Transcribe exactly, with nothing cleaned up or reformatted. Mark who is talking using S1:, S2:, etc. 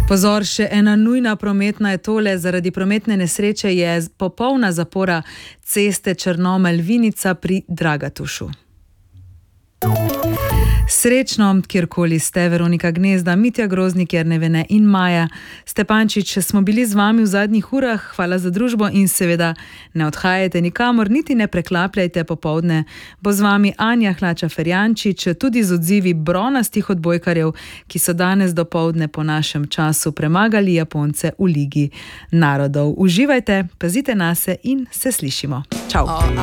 S1: Pozor, še ena nujna prometna je tole. Zaradi prometne nesreče je popolna zapora ceste Črnomelj-Vinica pri Dragatušu. Srečno, kjerkoli ste, Veronika Gnezda, Mitja Groznik, Jernevene in Maja Stepančič smo bili z vami v zadnjih urah. Hvala za družbo in seveda ne odhajajte nikamor, niti ne preklapljajte popoldne. Bo z vami Anja Hlača-Ferjančič, tudi z odzivi bronastih odbojkarjev, ki so danes dopoldne po našem času premagali Japonce v Ligi narodov. Uživajte, pazite nase in se slišimo. Čau!